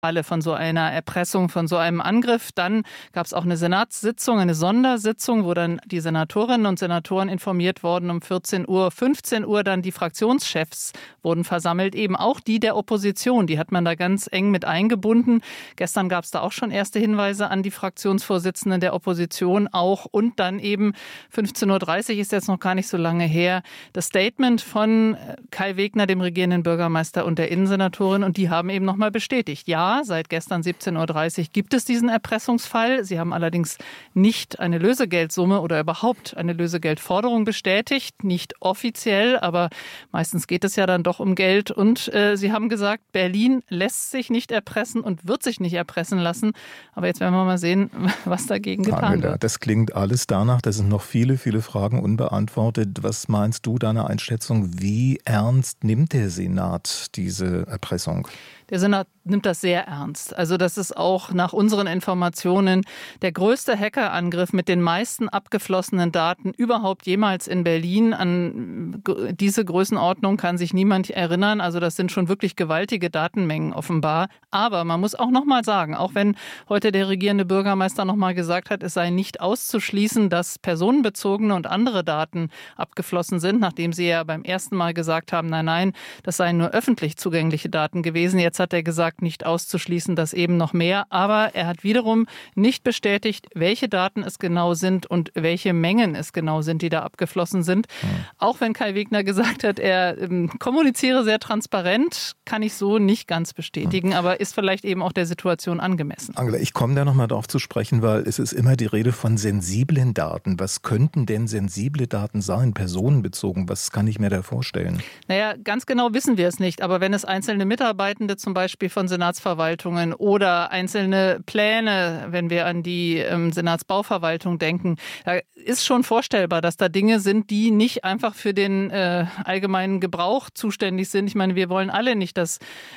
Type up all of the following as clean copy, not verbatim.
von so einer Erpressung, von so einem Angriff. Dann gab es auch eine Senatssitzung, eine Sondersitzung, wo dann die Senatorinnen und Senatoren informiert wurden um 14 Uhr. 15 Uhr dann die Fraktionschefs wurden versammelt, eben auch die der Opposition. Die hat man da ganz eng mit eingebunden. Gestern gab es da auch schon erste Hinweise an die Fraktionsvorsitzenden der Opposition auch. Und dann eben 15.30 Uhr ist jetzt noch gar nicht so lange her, das Statement von Kai Wegner, dem regierenden Bürgermeister und der Innensenatorin. Und die haben eben nochmal bestätigt, ja, seit gestern 17.30 Uhr gibt es diesen Erpressungsfall. Sie haben allerdings nicht eine Lösegeldsumme oder überhaupt eine Lösegeldforderung bestätigt. Nicht offiziell, aber meistens geht es ja dann doch um Geld. Und sie haben gesagt, Berlin lässt sich nicht erpressen und wird sich nicht erpressen lassen. Aber jetzt werden wir mal sehen, was dagegen getan wird. Das klingt alles danach. Da sind noch viele, viele Fragen unbeantwortet. Was meinst du, deine Einschätzung? Wie ernst nimmt der Senat diese Erpressung? Der Senat nimmt das sehr ernst. Also das ist auch nach unseren Informationen der größte Hackerangriff mit den meisten abgeflossenen Daten überhaupt jemals in Berlin. An diese Größenordnung kann sich niemand erinnern. Also das sind schon wirklich gewaltige Datenmengen offenbar. Aber man muss auch noch mal sagen, auch wenn heute der regierende Bürgermeister noch mal gesagt hat, es sei nicht auszuschließen, dass personenbezogene und andere Daten abgeflossen sind, nachdem sie ja beim ersten Mal gesagt haben, nein, das seien nur öffentlich zugängliche Daten gewesen. Jetzt hat er gesagt, nicht auszuschließen, dass eben noch mehr. Aber er hat wiederum nicht bestätigt, welche Daten es genau sind und welche Mengen es genau sind, die da abgeflossen sind. Auch wenn Kai Wegner gesagt hat, er kommuniziere sehr transparent, kann ich so nicht ganz bestätigen, aber ist vielleicht eben auch der Situation angemessen. Angela, ich komme da nochmal darauf zu sprechen, weil es ist immer die Rede von sensiblen Daten. Was könnten denn sensible Daten sein, personenbezogen? Was kann ich mir da vorstellen? Naja, ganz genau wissen wir es nicht, aber wenn es einzelne Mitarbeitende zum Beispiel von Senatsverwaltungen oder einzelne Pläne, wenn wir an die Senatsbauverwaltung denken, da ist schon vorstellbar, dass da Dinge sind, die nicht einfach für den allgemeinen Gebrauch zuständig sind. Ich meine, wir wollen alle nicht, dass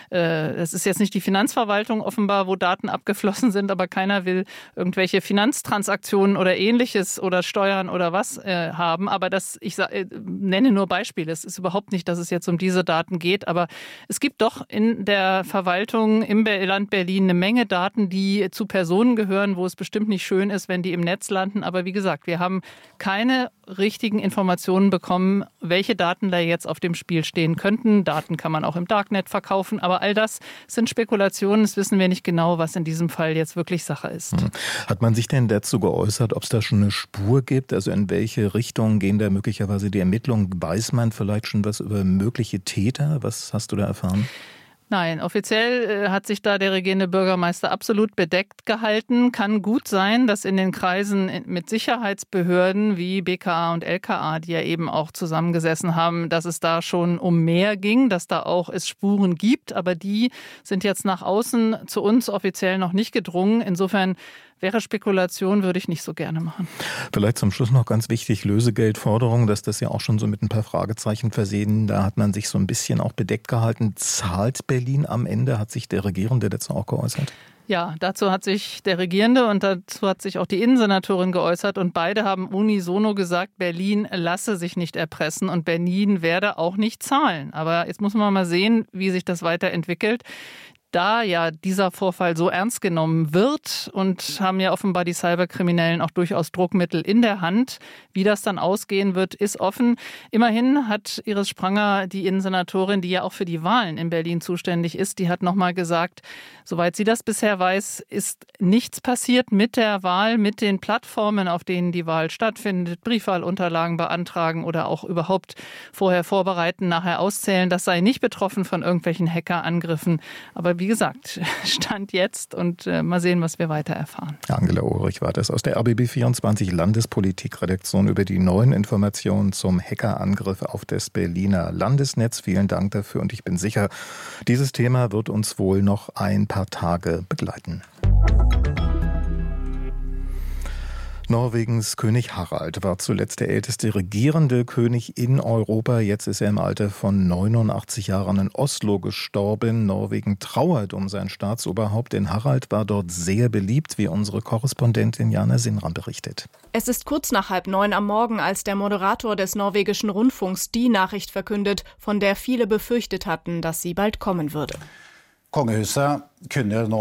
das ist jetzt nicht die Finanzverwaltung offenbar, wo Daten abgeflossen sind, aber keiner will irgendwelche Finanztransaktionen oder Ähnliches oder Steuern oder was haben. Aber ich nenne nur Beispiele. Es ist überhaupt nicht, dass es jetzt um diese Daten geht, aber es gibt doch in der Verwaltung im Land Berlin eine Menge Daten, die zu Personen gehören, wo es bestimmt nicht schön ist, wenn die im Netz landen. Aber wie gesagt, wir haben keine richtigen Informationen bekommen, welche Daten da jetzt auf dem Spiel stehen könnten. Daten kann man auch im Darknet verkaufen, aber all das sind Spekulationen. Das wissen wir nicht genau, was in diesem Fall jetzt wirklich Sache ist. Hat man sich denn dazu geäußert, ob es da schon eine Spur gibt? Also in welche Richtung gehen da möglicherweise die Ermittlungen? Weiß man vielleicht schon was über mögliche Täter? Was hast du da erfahren? Nein, offiziell hat sich da der regierende Bürgermeister absolut bedeckt gehalten. Kann gut sein, dass in den Kreisen mit Sicherheitsbehörden wie BKA und LKA, die ja eben auch zusammengesessen haben, dass es da schon um mehr ging, dass da auch es Spuren gibt. Aber die sind jetzt nach außen zu uns offiziell noch nicht gedrungen. Insofern wäre Spekulation, würde ich nicht so gerne machen. Vielleicht zum Schluss noch ganz wichtig, Lösegeldforderung, dass das ja auch schon so mit ein paar Fragezeichen versehen. Da hat man sich so ein bisschen auch bedeckt gehalten. Zahlt Berlin am Ende? Hat sich der Regierende dazu auch geäußert? Ja, dazu hat sich der Regierende und dazu hat sich auch die Innensenatorin geäußert und beide haben unisono gesagt, Berlin lasse sich nicht erpressen und Berlin werde auch nicht zahlen. Aber jetzt muss man mal sehen, wie sich das weiterentwickelt. Da ja dieser Vorfall so ernst genommen wird und haben ja offenbar die Cyberkriminellen auch durchaus Druckmittel in der Hand. Wie das dann ausgehen wird, ist offen. Immerhin hat Iris Spranger, die Innensenatorin, die ja auch für die Wahlen in Berlin zuständig ist, die hat nochmal gesagt, soweit sie das bisher weiß, ist nichts passiert mit der Wahl, mit den Plattformen, auf denen die Wahl stattfindet, Briefwahlunterlagen beantragen oder auch überhaupt vorher vorbereiten, nachher auszählen. Das sei nicht betroffen von irgendwelchen Hackerangriffen. Aber wie gesagt, Stand jetzt und mal sehen, was wir weiter erfahren. Angela Ulrich war das aus der RBB24 Landespolitik-Redaktion über die neuen Informationen zum Hackerangriff auf das Berliner Landesnetz. Vielen Dank dafür und ich bin sicher, dieses Thema wird uns wohl noch ein paar Tage begleiten. Norwegens König Harald war zuletzt der älteste regierende König in Europa. Jetzt ist er im Alter von 89 Jahren in Oslo gestorben. Norwegen trauert um sein Staatsoberhaupt, denn Harald war dort sehr beliebt, wie unsere Korrespondentin Jana Sinram berichtet. Es ist kurz nach 8:30 am Morgen, als der Moderator des norwegischen Rundfunks die Nachricht verkündet, von der viele befürchtet hatten, dass sie bald kommen würde. Kongehuset kunne nå